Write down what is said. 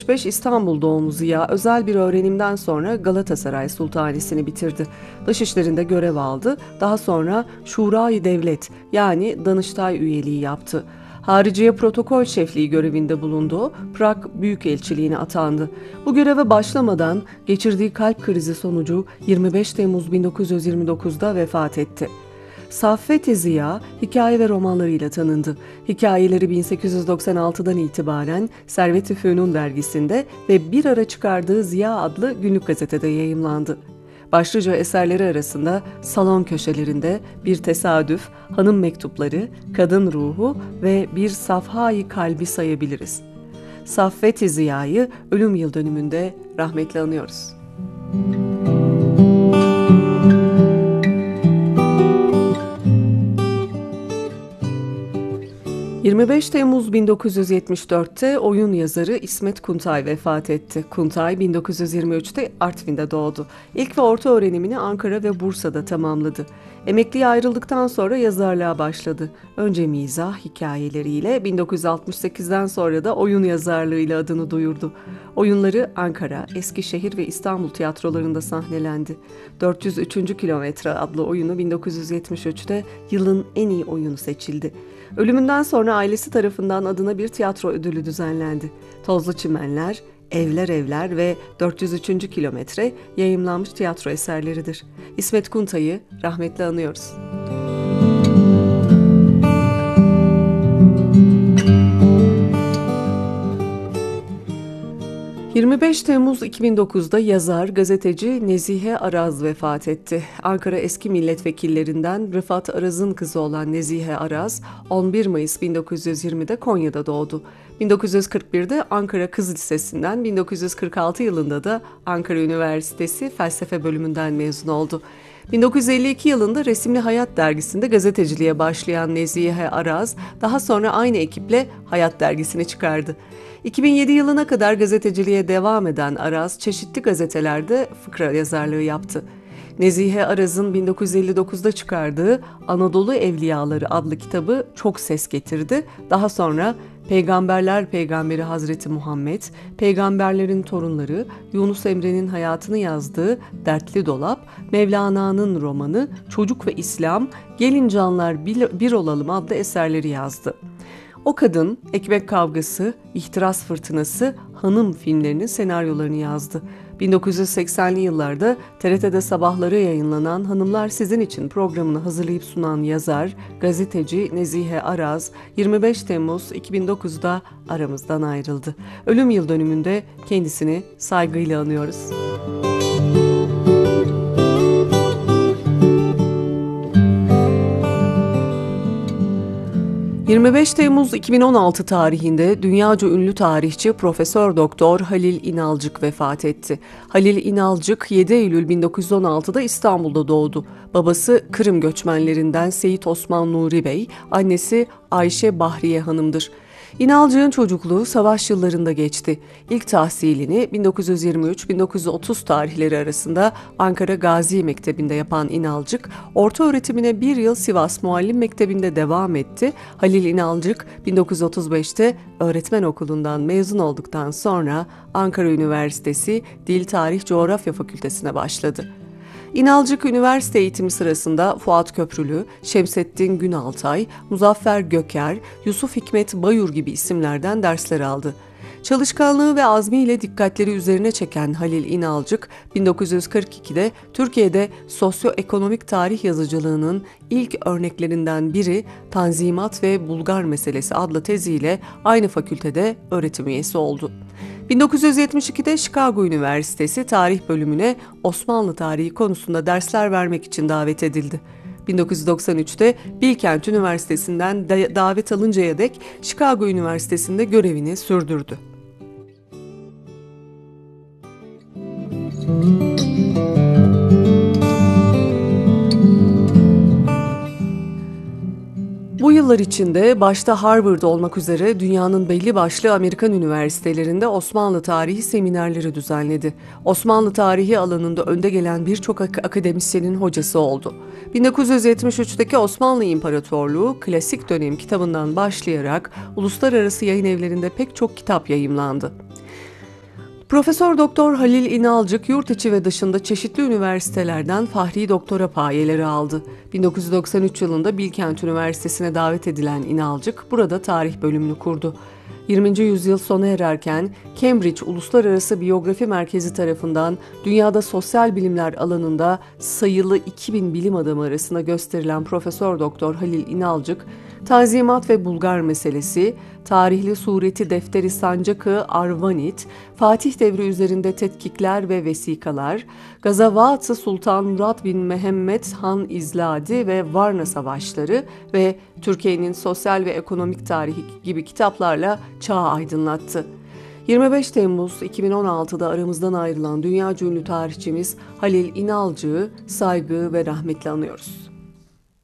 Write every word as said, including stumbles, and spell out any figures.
beş İstanbul doğumlu Ziya, özel bir öğrenimden sonra Galatasaray Sultanisi'ni bitirdi. Dışişlerinde görev aldı. Daha sonra Şurayı Devlet yani Danıştay üyeliği yaptı. Hariciye Protokol Şefliği görevinde bulunduğu Prag Büyükelçiliğine atandı. Bu göreve başlamadan geçirdiği kalp krizi sonucu yirmi beş Temmuz bin dokuz yüz yirmi dokuzda vefat etti. Saffet-i Ziya hikaye ve romanlarıyla tanındı. Hikayeleri bin sekiz yüz doksan altıdan itibaren Servet-i Fünun dergisinde ve bir ara çıkardığı Ziya adlı günlük gazetede yayımlandı. Başlıca eserleri arasında Salon Köşelerinde, Bir Tesadüf, Hanım Mektupları, Kadın Ruhu ve Bir Safha-i Kalbi sayabiliriz. Saffet-i Ziya'yı ölüm yıl dönümünde rahmetle anıyoruz. yirmi beş Temmuz bin dokuz yüz yetmiş dörtte oyun yazarı İsmet Kuntay vefat etti. Kuntay bin dokuz yüz yirmi üçte Artvin'de doğdu. İlk ve orta öğrenimini Ankara ve Bursa'da tamamladı. Emekliye ayrıldıktan sonra yazarlığa başladı. Önce mizah hikayeleriyle bin dokuz yüz altmış sekizden sonra da oyun yazarlığıyla adını duyurdu. Oyunları Ankara, Eskişehir ve İstanbul tiyatrolarında sahnelendi. dört yüz üçüncü Kilometre adlı oyunu bin dokuz yüz yetmiş üçte yılın en iyi oyunu seçildi. Ölümünden sonra ailesi tarafından adına bir tiyatro ödülü düzenlendi. Tozlu Çimenler, Evler Evler ve dört yüz üçüncü Kilometre yayımlanmış tiyatro eserleridir. İsmet Kuntay'ı rahmetle anıyoruz. yirmi beş Temmuz iki bin dokuzda yazar, gazeteci Nezihe Araz vefat etti. Ankara eski milletvekillerinden Rıfat Araz'ın kızı olan Nezihe Araz, on bir Mayıs bin dokuz yüz yirmide Konya'da doğdu. bin dokuz yüz kırk birde Ankara Kız Lisesi'nden, bin dokuz yüz kırk altı yılında da Ankara Üniversitesi Felsefe bölümünden mezun oldu. bin dokuz yüz elli iki yılında Resimli Hayat dergisinde gazeteciliğe başlayan Nezihe Araz, daha sonra aynı ekiple Hayat dergisini çıkardı. iki bin yedi yılına kadar gazeteciliğe devam eden Araz, çeşitli gazetelerde fıkra yazarlığı yaptı. Nezihe Araz'ın bin dokuz yüz elli dokuzda çıkardığı Anadolu Evliyaları adlı kitabı çok ses getirdi. Daha sonra Peygamberler Peygamberi Hazreti Muhammed, Peygamberlerin Torunları, Yunus Emre'nin hayatını yazdığı Dertli Dolap, Mevlana'nın romanı Çocuk ve İslam, Gelin Canlar Bir Olalım adlı eserleri yazdı. O Kadın, Ekmek Kavgası, İhtiras Fırtınası, Hanım filmlerinin senaryolarını yazdı. bin dokuz yüz seksenli yıllarda T R T'de sabahları yayınlanan Hanımlar Sizin İçin programını hazırlayıp sunan yazar, gazeteci Nezihe Araz, yirmi beş Temmuz iki bin dokuzda aramızdan ayrıldı. Ölüm yıl dönümünde kendisini saygıyla anıyoruz. yirmi beş Temmuz iki bin on altı tarihinde dünyaca ünlü tarihçi Profesör Doktor Halil İnalcık vefat etti. Halil İnalcık yedi Eylül bin dokuz yüz on altıda İstanbul'da doğdu. Babası Kırım göçmenlerinden Seyit Osman Nuri Bey, annesi Ayşe Bahriye Hanım'dır. İnalcık'ın çocukluğu savaş yıllarında geçti. İlk tahsilini bin dokuz yüz yirmi üç bin dokuz yüz otuz tarihleri arasında Ankara Gazi Mektebi'nde yapan İnalcık, orta öğretimine bir yıl Sivas Muallim Mektebi'nde devam etti. Halil İnalcık bin dokuz yüz otuz beşte öğretmen okulundan mezun olduktan sonra Ankara Üniversitesi Dil Tarih Coğrafya Fakültesine başladı. İnalcık üniversite eğitimi sırasında Fuat Köprülü, Şemsettin Günaltay, Muzaffer Göker, Yusuf Hikmet Bayur gibi isimlerden dersler aldı. Çalışkanlığı ve azmiyle dikkatleri üzerine çeken Halil İnalcık, bin dokuz yüz kırk ikide Türkiye'de sosyoekonomik tarih yazıcılığının ilk örneklerinden biri Tanzimat ve Bulgar Meselesi adlı teziyle aynı fakültede öğretim üyesi oldu. bin dokuz yüz yetmiş ikide Chicago Üniversitesi Tarih Bölümüne Osmanlı tarihi konusunda dersler vermek için davet edildi. bin dokuz yüz doksan üçte Bilkent Üniversitesi'nden davet alıncaya dek Chicago Üniversitesi'nde görevini sürdürdü. Bu yıllar içinde başta Harvard olmak üzere dünyanın belli başlı Amerikan üniversitelerinde Osmanlı tarihi seminerleri düzenledi. Osmanlı tarihi alanında önde gelen birçok ak- akademisyenin hocası oldu. bin dokuz yüz yetmiş üçteki Osmanlı İmparatorluğu Klasik Dönem kitabından başlayarak uluslararası yayın evlerinde pek çok kitap yayımlandı. Profesör Doktor Halil İnalcık yurt içi ve dışında çeşitli üniversitelerden fahri doktora payeleri aldı. bin dokuz yüz doksan üç yılında Bilkent Üniversitesi'ne davet edilen İnalcık burada tarih bölümünü kurdu. yirminci yüzyıl sona ererken Cambridge Uluslararası Biyografi Merkezi tarafından dünyada sosyal bilimler alanında sayılı iki bin bilim adamı arasında gösterilen Profesör Doktor Halil İnalcık, Tanzimat ve Bulgar meselesi, tarihli sureti Defteri Sancak-ı Arvanit, Fatih devri üzerinde tetkikler ve vesikalar, Gazavat-ı Sultan Murat bin Mehmed Han İzladi ve Varna Savaşları ve Türkiye'nin sosyal ve ekonomik tarihi gibi kitaplarla çağı aydınlattı. yirmi beş Temmuz iki bin on altıda aramızdan ayrılan dünyaca ünlü tarihçimiz Halil İnalcık'ı saygı ve rahmetle anıyoruz.